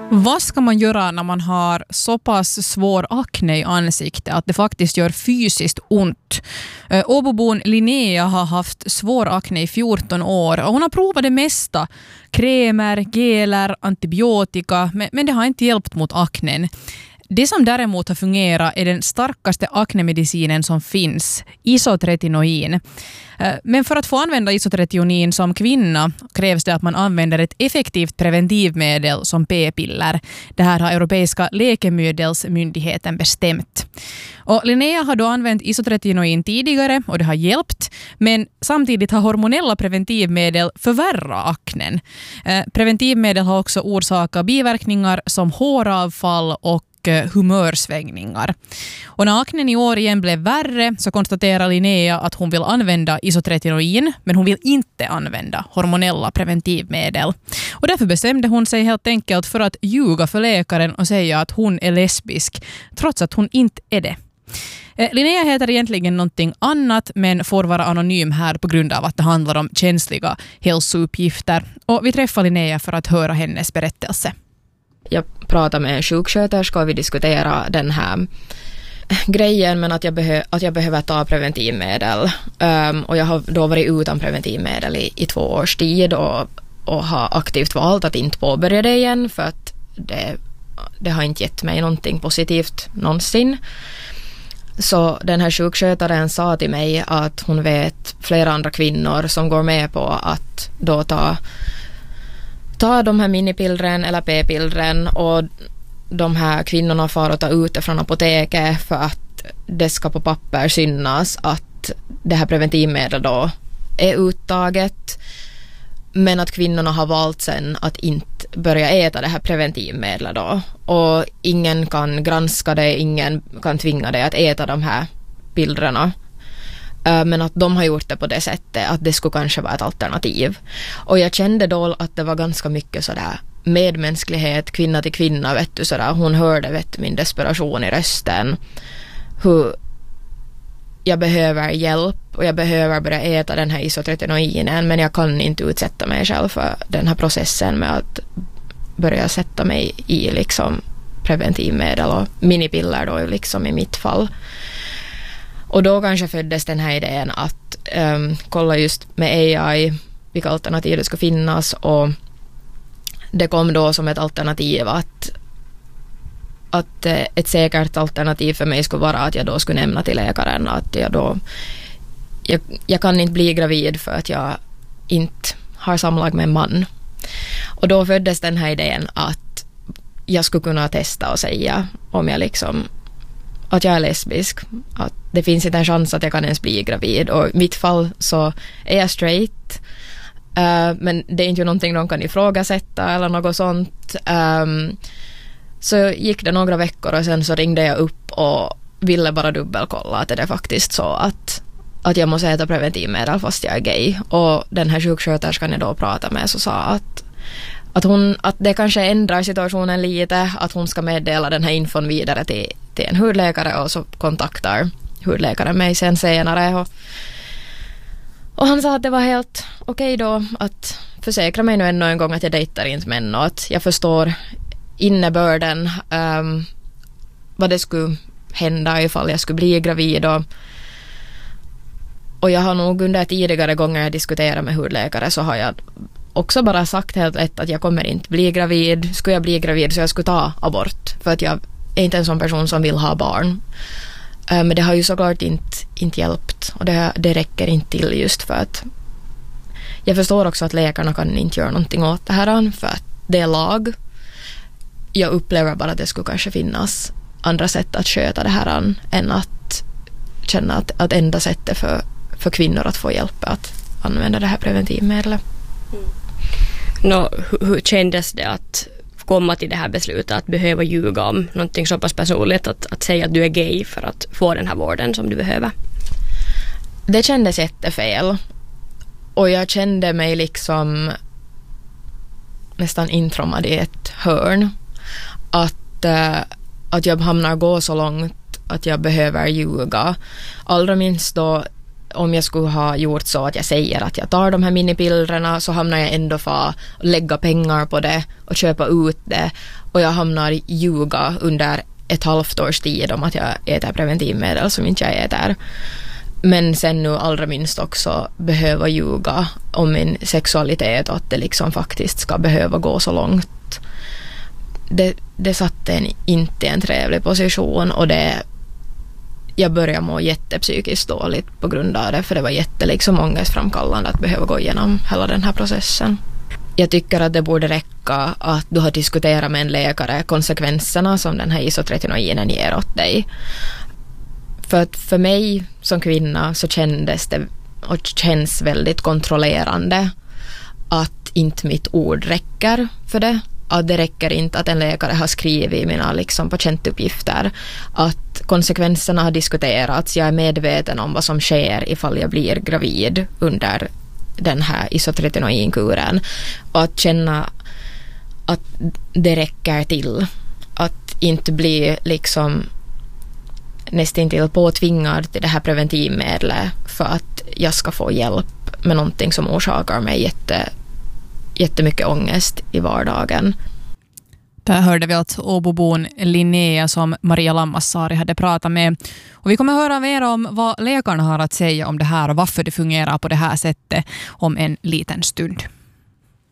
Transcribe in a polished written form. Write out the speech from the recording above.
Vad ska man göra när man har så pass svår akne i ansiktet att det faktiskt gör fysiskt ont? Åbobon Linnea har haft svår akne i 14 år och hon har provat det mesta. Krämer, geler, antibiotika, men det har inte hjälpt mot aknen. Det som däremot har fungerat är den starkaste aknemedicinen som finns, isotretinoin. Men för att få använda isotretinoin som kvinna krävs det att man använder ett effektivt preventivmedel som p-piller. Det här har Europeiska läkemedelsmyndigheten bestämt. Och Linnea har då använt isotretinoin tidigare och det har hjälpt, men samtidigt har hormonella preventivmedel förvärrat aknen. Preventivmedel har också orsakat biverkningar som håravfall och humörsvängningar. Och när aknen i år igen blev värre så konstaterar Linnea att hon vill använda isotretinoin, men hon vill inte använda hormonella preventivmedel. Och därför bestämde hon sig helt enkelt för att ljuga för läkaren och säga att hon är lesbisk, trots att hon inte är det. Linnea heter egentligen någonting annat men får vara anonym här på grund av att det handlar om känsliga hälsouppgifter. Och vi träffar Linnea för att höra hennes berättelse. Jag pratade med en sjuksköterska och vi diskuterade den här grejen, men att jag behöver ta preventivmedel. Och jag har då varit utan preventivmedel i 2 års tid och har aktivt valt att inte påbörja det igen för att det har inte gett mig någonting positivt någonsin. Så den här sjukskötaren sa till mig att hon vet flera andra kvinnor som går med på att då ta de här minipillren eller p-pillren, och de här kvinnorna får att ta ut det från apoteket för att det ska på papper synas att det här preventivmedlet då är uttaget, men att kvinnorna har valt sen att inte börja äta det här preventivmedlet då, och ingen kan granska det, ingen kan tvinga det att äta de här pillrena. Men att de har gjort det på det sättet att det skulle kanske vara ett alternativ. Och jag kände då att det var ganska mycket sådär medmänsklighet, kvinna till kvinna, vet du, sådär. Hon hörde, min desperation i rösten. Hur jag behöver hjälp och jag behöver börja äta den här isotretinoinen, men jag kan inte utsätta mig själv för den här processen med att börja sätta mig i liksom preventivmedel och minipiller då liksom i mitt fall. Och då kanske föddes den här idén att kolla just med AI vilka alternativ det ska finnas, och det kom då som ett alternativ att ett säkert alternativ för mig skulle vara att jag då skulle nämna till läkaren att jag kan inte bli gravid för att jag inte har samlag med en man. Och då föddes den här idén att jag skulle kunna testa och säga om jag liksom att jag är lesbisk, att det finns inte en chans att jag kan ens bli gravid, och i mitt fall så är jag straight, men det är inte någonting de kan ifrågasätta eller något sånt. Så gick det några veckor och sen så ringde jag upp och ville bara dubbelkolla att det är faktiskt så att jag måste äta preventivmedel fast jag är gay, och den här sjuksköterskan jag då pratade med så sa att det kanske ändrar situationen lite, att hon ska meddela den här infon vidare till en hudläkare, och så kontaktar hudläkaren mig sen senare, och han sa att det var helt okej då att försäkra mig nu ännu en gång att jag dejtar inte män, och att jag förstår innebörden, vad det skulle hända ifall jag skulle bli gravid, och jag har nog under tidigare gånger jag diskuterat med hudläkare så har jag också bara sagt helt lätt att jag kommer inte bli gravid. Skulle jag bli gravid så jag skulle ta abort, för att jag är inte en sån person som vill ha barn. Men det har ju såklart inte hjälpt, och det räcker inte till, just för att jag förstår också att läkarna kan inte göra någonting åt det här för att det är lag. Jag upplever bara att det skulle kanske finnas andra sätt att sköta det här än att känna att enda sättet för kvinnor att få hjälp att använda det här preventivmedlet. Hur kändes det att komma till det här beslutet att behöva ljuga om någonting så pass personligt, att säga att du är gay för att få den här vården som du behöver? Det kändes jättefel, och jag kände mig liksom nästan intrommad i ett hörn, att jag hamnar gå så långt att jag behöver ljuga. Allra minst då om jag skulle ha gjort så att jag säger att jag tar de här minipillerna, så hamnar jag ändå för att lägga pengar på det och köpa ut det, och jag hamnar ljuga under ett halvt års tid om att jag äter preventivmedel som inte jag äter. Men sen nu allra minst också behöva ljuga om min sexualitet och att det liksom faktiskt ska behöva gå så långt. Det satte en inte en trevlig position, och jag började må jättepsykiskt dåligt på grund av det, för det var liksom ångestframkallande att behöva gå igenom hela den här processen. Jag tycker att det borde räcka att du har diskuterat med en läkare konsekvenserna som den här isotretinoinen ger åt dig. För att för mig som kvinna så kändes det och känns väldigt kontrollerande att inte mitt ord räcker för det. Att det räcker inte att en läkare har skrivit mina patientuppgifter. Att konsekvenserna har diskuterats. Jag är medveten om vad som sker ifall jag blir gravid under den här isotretinoinkuren. Och att känna att det räcker till. Att inte bli nästintill påtvingad till det här preventivmedlet för att jag ska få hjälp med någonting som orsakar mig jättemycket ångest i vardagen. Där hörde vi att Åbobon Linnea som Maria Lammassaari hade pratat med. Och vi kommer höra mer om vad läkarna har att säga om det här och varför det fungerar på det här sättet om en liten stund.